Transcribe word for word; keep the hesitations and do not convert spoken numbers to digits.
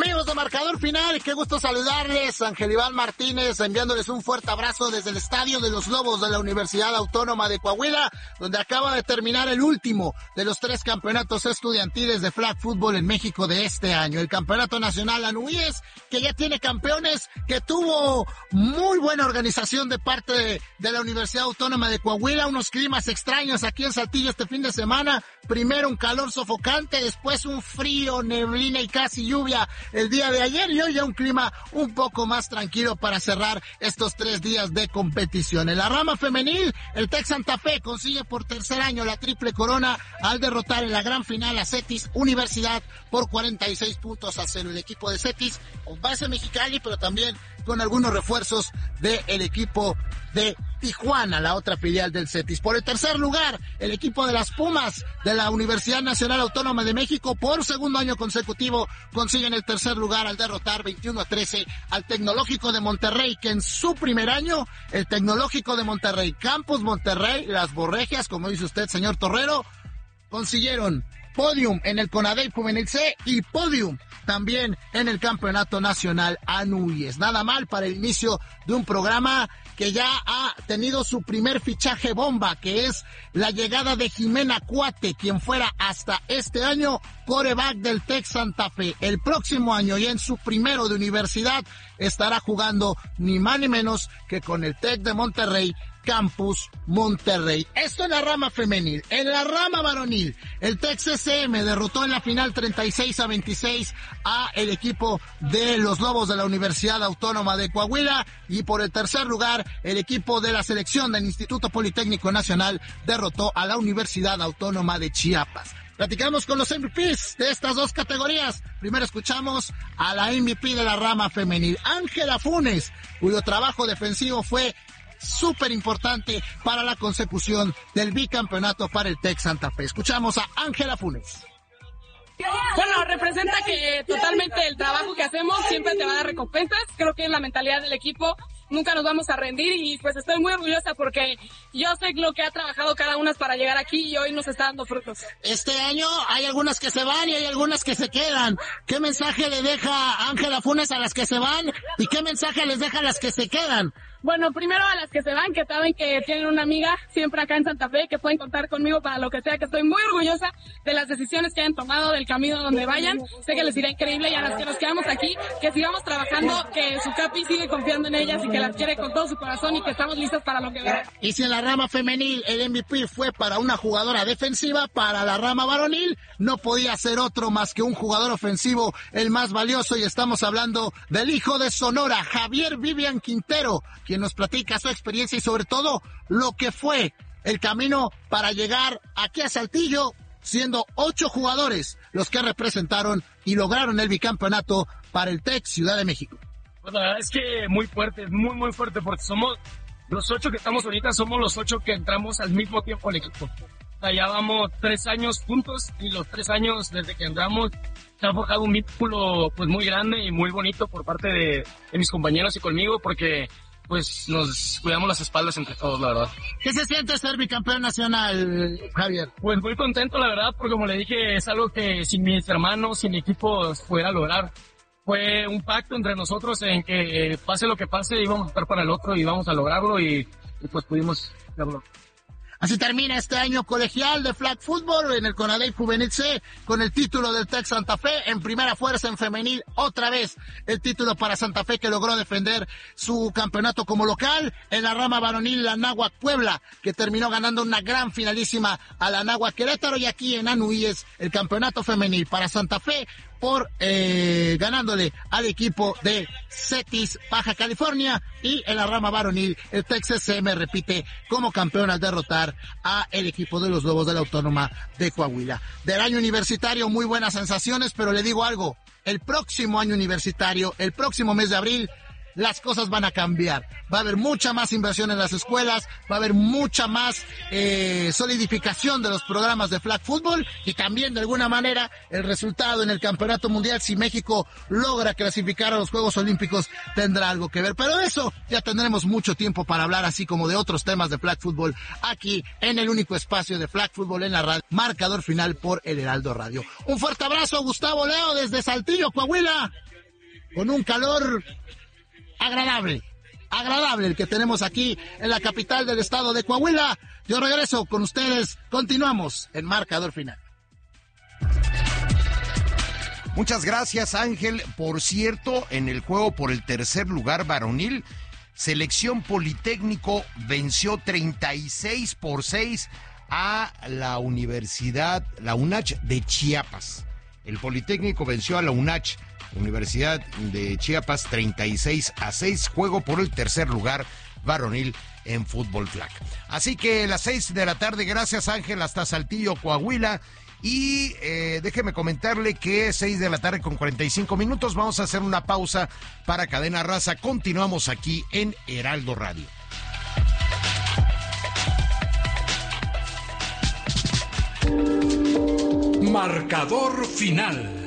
Amigos de Marcador Final, qué gusto saludarles. Ángel Iván Martínez enviándoles un fuerte abrazo desde el Estadio de los Lobos de la Universidad Autónoma de Coahuila, donde acaba de terminar el último de los tres campeonatos estudiantiles de flag football en México de este año. El Campeonato Nacional Anuíes, que ya tiene campeones, que tuvo muy buena organización de parte de, de la Universidad Autónoma de Coahuila, unos climas extraños aquí en Saltillo este fin de semana. Primero un calor sofocante, después un frío, neblina y casi lluvia el día de ayer, y hoy ya un clima un poco más tranquilo para cerrar estos tres días de competición. En la rama femenil, el Tec Santa Fe consigue por tercer año la triple corona al derrotar en la gran final a Cetis Universidad por cuarenta y seis puntos a cero. El equipo de Cetis con base Mexicali, pero también con algunos refuerzos del equipo de Tijuana, la otra filial del Cetis. Por el tercer lugar, el equipo de las Pumas de la Universidad Nacional Autónoma de México, por segundo año consecutivo, consiguen el tercer lugar al derrotar veintiuno a trece al Tecnológico de Monterrey, que en su primer año, el Tecnológico de Monterrey, Campus Monterrey, las Borregias, como dice usted, señor Torrero, consiguieron podium en el CONADEIP Juvenil C y podium también en el Campeonato Nacional Anuíes. Nada mal para el inicio de un programa que ya ha tenido su primer fichaje bomba, que es la llegada de Jimena Cuate, quien fuera hasta este año quarterback del Tec Santa Fe. El próximo año, y en su primero de universidad, estará jugando ni más ni menos que con el Tec de Monterrey, Campus Monterrey. Esto en la rama femenil. En la rama varonil, el Tec C C M derrotó en la final treinta y seis a veintiséis a el equipo de los Lobos de la Universidad Autónoma de Coahuila, y por el tercer lugar, el equipo de la selección del Instituto Politécnico Nacional derrotó a la Universidad Autónoma de Chiapas. Platicamos con los M V Ps de estas dos categorías. Primero escuchamos a la M V P de la rama femenil, Ángela Funes, cuyo trabajo defensivo fue súper importante para la consecución del bicampeonato para el Tec Santa Fe. Escuchamos a Ángela Funes. Bueno, representa que totalmente el trabajo que hacemos siempre te va a dar recompensas. Creo que es la mentalidad del equipo. Nunca nos vamos a rendir, y pues estoy muy orgullosa porque yo sé lo que ha trabajado cada una para llegar aquí y hoy nos está dando frutos. Este año hay algunas que se van y hay algunas que se quedan. ¿Qué mensaje le deja Ángela Funes a las que se van y qué mensaje les deja a las que se quedan? Bueno, primero a las que se van, que saben que tienen una amiga siempre acá en Santa Fe, que pueden contar conmigo para lo que sea, que estoy muy orgullosa de las decisiones que hayan tomado, del camino donde vayan. Sé que les irá increíble, y a las que nos quedamos aquí, que sigamos trabajando, que su capi sigue confiando en ellas y que las quiere con todo su corazón y que estamos listas para lo que venga. Y si en la rama femenil el M V P fue para una jugadora defensiva, para la rama varonil no podía ser otro más que un jugador ofensivo, el más valioso, y estamos hablando del hijo de Sonora, Javier Vivian Quintero, quien nos platica su experiencia y sobre todo lo que fue el camino para llegar aquí a Saltillo, siendo ocho jugadores los que representaron y lograron el bicampeonato para el Tec Ciudad de México. Pues la verdad es que muy fuerte, muy muy fuerte, porque somos los ocho que estamos ahorita, somos los ocho que entramos al mismo tiempo al equipo. O sea, ya vamos tres años juntos, y los tres años desde que entramos se ha forjado un vínculo pues muy grande y muy bonito por parte de, de mis compañeros y conmigo, porque pues nos cuidamos las espaldas entre todos, la verdad. ¿Qué se siente ser bicampeón nacional, Javier? Pues muy contento, la verdad, porque como le dije, es algo que sin mis hermanos, sin mi equipo, se pudiera lograr. Fue un pacto entre nosotros en que pase lo que pase, íbamos a estar para el otro y íbamos a lograrlo, y, y pues pudimos hacerlo. Así termina este año colegial de flag football en el CONADEIP Juvenil C con el título del Tec Santa Fe. En primera fuerza en femenil, otra vez el título para Santa Fe, que logró defender su campeonato como local. En la rama varonil, la Anáhuac Puebla, que terminó ganando una gran finalísima a la Anáhuac Querétaro, y aquí en Anuíes el campeonato femenil para Santa Fe por eh, ganándole al equipo de Cetis Baja California, y en la rama varonil el Tec C C M repite como campeón al derrotar a el equipo de los Lobos de la Autónoma de Coahuila. Del año universitario, muy buenas sensaciones, pero le digo algo, el próximo año universitario, el próximo mes de abril, las cosas van a cambiar. Va a haber mucha más inversión en las escuelas, va a haber mucha más eh, solidificación de los programas de flag football, y también de alguna manera el resultado en el campeonato mundial, si México logra clasificar a los Juegos Olímpicos, tendrá algo que ver. Pero de eso ya tendremos mucho tiempo para hablar, así como de otros temas de flag football, aquí en el único espacio de flag football en la radio, Marcador Final por el Heraldo Radio. Un fuerte abrazo, Gustavo Leo, desde Saltillo, Coahuila. con un calor agradable, agradable el que tenemos aquí en la capital del estado de Coahuila. Yo regreso con ustedes, continuamos en Marcador Final. Muchas gracias, Ángel. Por cierto, en el juego por el tercer lugar varonil, Selección Politécnico venció treinta y seis por seis a la Universidad, la UNACH de Chiapas. El Politécnico venció a la UNACH, Universidad de Chiapas, treinta y seis a seis, juego por el tercer lugar varonil en fútbol flag. Así que las seis de la tarde, gracias, Ángel, hasta Saltillo, Coahuila. Y eh, déjeme comentarle que seis de la tarde con cuarenta y cinco minutos, vamos a hacer una pausa para Cadena Raza. Continuamos aquí en Heraldo Radio. Marcador Final.